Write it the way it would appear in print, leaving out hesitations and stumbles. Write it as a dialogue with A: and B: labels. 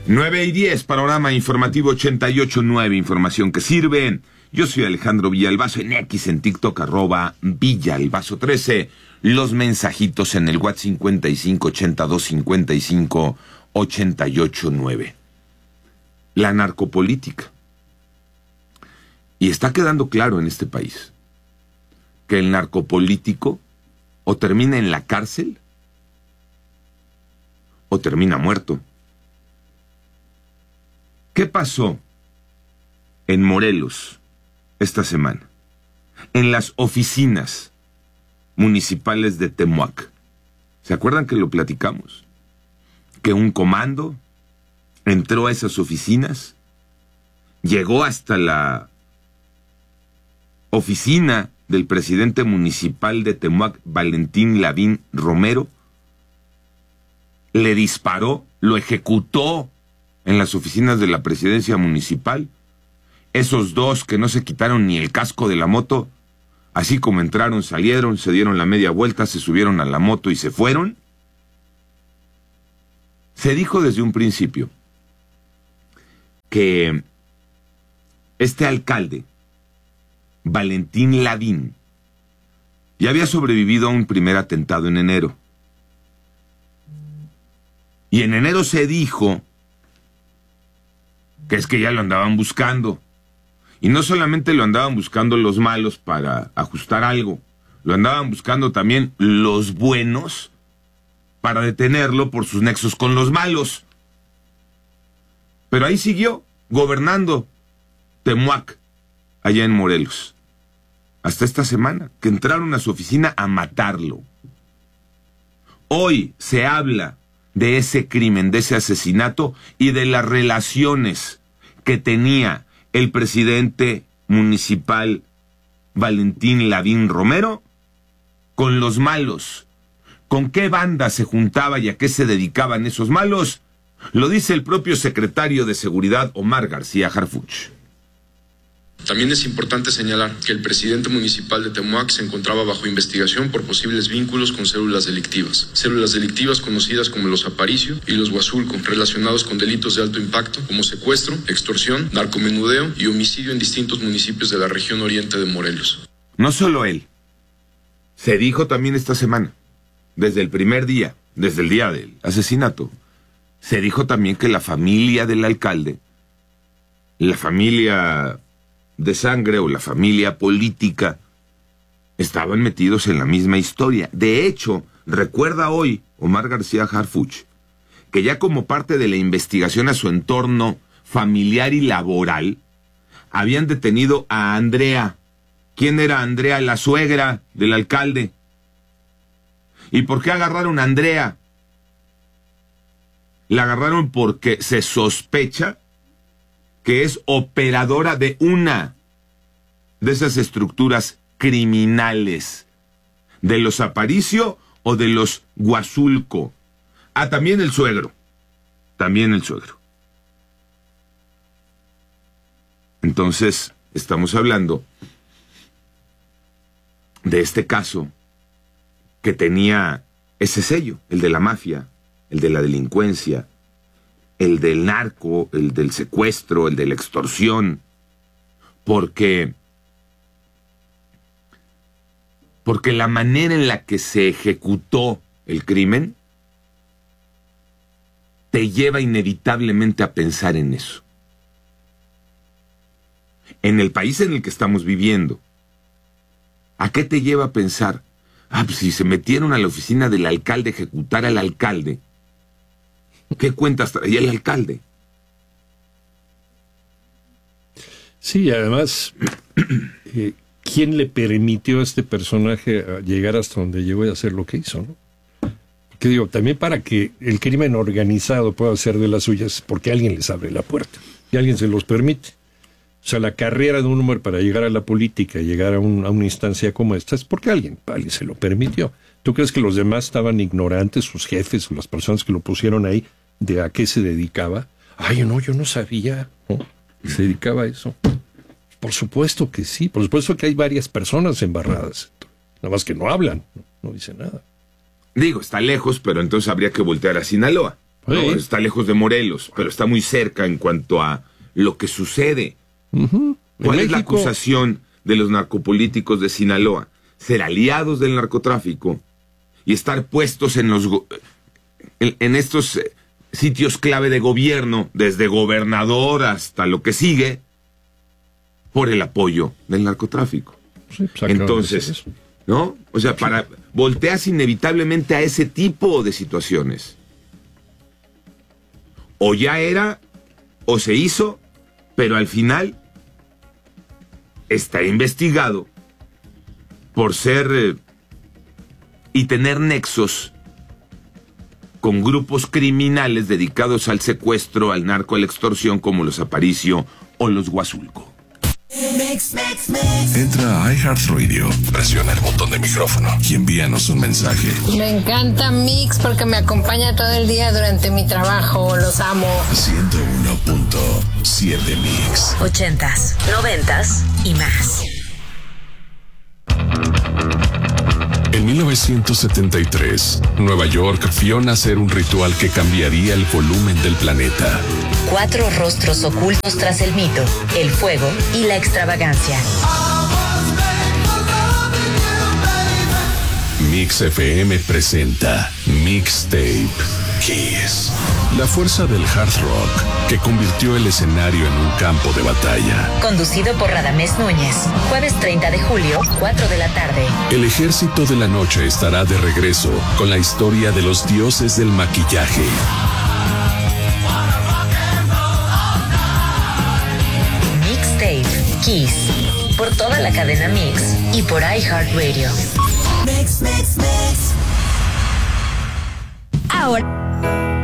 A: 9:10, panorama informativo 88.9, información que sirve. Yo soy Alejandro Villalbazo, en X, en TikTok, @Villalbazo13. Los mensajitos en el WhatsApp 55825588.9. La narcopolítica. Y está quedando claro en este país que el narcopolítico o termina en la cárcel o termina muerto. ¿Qué pasó en Morelos esta semana? En las oficinas municipales de Temuac. ¿Se acuerdan que lo platicamos? Que un comando entró a esas oficinas, llegó hasta la oficina del presidente municipal de Temuac, Valentín Lavín Romero, le disparó, lo ejecutó en las oficinas de la presidencia municipal. Esos dos que no se quitaron ni el casco de la moto, así como entraron, salieron, se dieron la media vuelta, se subieron a la moto y se fueron. Se dijo desde un principio que este alcalde, Valentín Lavín, ya había sobrevivido a un primer atentado en enero. Y en enero se dijo que es que ya lo andaban buscando. Y no solamente lo andaban buscando los malos para ajustar algo, lo andaban buscando también los buenos para detenerlo por sus nexos con los malos. Pero ahí siguió gobernando Temuac, allá en Morelos, hasta esta semana, que entraron a su oficina a matarlo. Hoy se habla de ese crimen, de ese asesinato y de las relaciones que tenía el presidente municipal Valentín Lavín Romero con los malos. ¿Con qué banda se juntaba y a qué se dedicaban esos malos? Lo dice el propio secretario de Seguridad, Omar García Harfuch.
B: También es importante señalar que el presidente municipal de Temuac se encontraba bajo investigación por posibles vínculos con células delictivas conocidas como los Aparicio y los Huazulco, relacionados con delitos de alto impacto como secuestro, extorsión, narcomenudeo y homicidio en distintos municipios de la región oriente de Morelos.
A: No solo él, se dijo también esta semana, desde el primer día, desde el día del asesinato, se dijo también que la familia del alcalde, la familia de sangre o la familia política, estaban metidos en la misma historia. De hecho, recuerda hoy Omar García Harfuch que ya como parte de la investigación a su entorno familiar y laboral, habían detenido a Andrea. ¿Quién era Andrea? La suegra del alcalde. ¿Y por qué agarraron a Andrea? La agarraron porque se sospecha que es operadora de una de esas estructuras criminales, de los Aparicio o de los Huazulco. Ah, también el suegro. Entonces, estamos hablando de este caso que tenía ese sello, el de la mafia, el de la delincuencia, el del narco, el del secuestro, el de la extorsión, porque la manera en la que se ejecutó el crimen te lleva inevitablemente a pensar en eso. En el país en el que estamos viviendo, ¿a qué te lleva a pensar? Pues si se metieron a la oficina del alcalde a ejecutar al alcalde, ¿qué cuentas traía el alcalde?
C: Sí, además, ¿quién le permitió a este personaje llegar hasta donde llegó y hacer lo que hizo, no? Porque digo, también para que el crimen organizado pueda hacer de las suyas, porque alguien les abre la puerta y alguien se los permite. O sea, la carrera de un hombre para llegar a la política, llegar a una instancia como esta, es porque alguien se lo permitió. ¿Tú crees que los demás estaban ignorantes, sus jefes, las personas que lo pusieron ahí, de a qué se dedicaba? Ay, no, yo no sabía, ¿no? ¿Se dedicaba a eso? Por supuesto que sí, por supuesto que hay varias personas embarradas, nada más que no hablan, no dicen nada.
A: Digo, está lejos, pero entonces habría que voltear a Sinaloa, ¿no? Está lejos de Morelos, pero está muy cerca en cuanto a lo que sucede. ¿Cuál es la acusación de los narcopolíticos de Sinaloa? Ser aliados del narcotráfico y estar puestos en estos sitios clave de gobierno, desde gobernador hasta lo que sigue, por el apoyo del narcotráfico.
C: Sí,
A: entonces, ¿no? O sea, volteas inevitablemente a ese tipo de situaciones. O ya era, o se hizo, pero al final está investigado por ser y tener nexos con grupos criminales dedicados al secuestro, al narco, a la extorsión, como los Aparicio o los Huazulco.
D: Entra a iHeartRadio, presiona el botón de micrófono y envíanos un mensaje.
E: Me encanta Mix porque me acompaña todo el día durante mi trabajo. Los amo.
D: 101.7 Mix.
F: 80s, 90s y más.
D: En 1973, Nueva York vio nacer un ritual que cambiaría el volumen del planeta.
F: 4 rostros ocultos tras el mito, el fuego y la extravagancia.
D: Mix FM presenta Mixtape Kiss. La fuerza del hard rock que convirtió el escenario en un campo de batalla.
F: Conducido por Radamés Núñez. Jueves 30 de julio, 4 de la tarde.
D: El ejército de la noche estará de regreso con la historia de los dioses del maquillaje.
F: Mixtape Kiss. Por toda la cadena Mix y por iHeartRadio.
G: Ahora